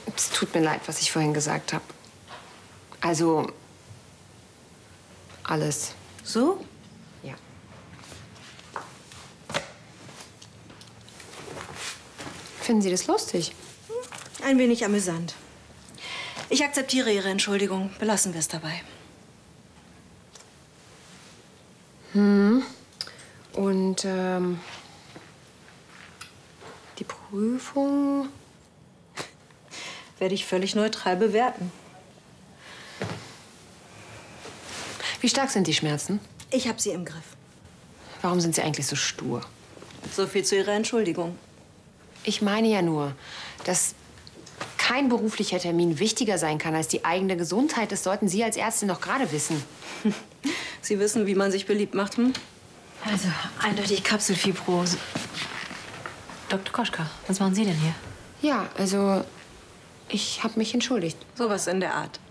Es tut mir leid, was ich vorhin gesagt habe. Also, alles. So? Ja. Finden Sie das lustig? Ein wenig amüsant. Ich akzeptiere Ihre Entschuldigung. Belassen wir es dabei. Und, die Prüfung? Werde ich völlig neutral bewerten. Wie stark sind die Schmerzen? Ich habe sie im Griff. Warum sind Sie eigentlich so stur? So viel zu Ihrer Entschuldigung. Ich meine ja nur, dass kein beruflicher Termin wichtiger sein kann als die eigene Gesundheit. Das sollten Sie als Ärztin doch gerade wissen. Sie wissen, wie man sich beliebt macht, hm? Also, eindeutig Kapselfibrose. Dr. Koschka, was machen Sie denn hier? Ja, also, ich habe mich entschuldigt. Sowas in der Art.